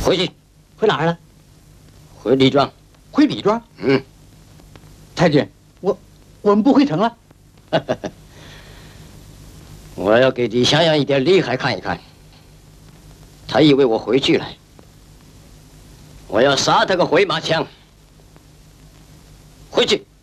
回去。 回哪儿了？ 回李庄。 回李庄？ 嗯。 太君，我们不回城了。 我要给李香阳一点厉害看一看。他以为我回去了，我要杀他个回马枪。回去。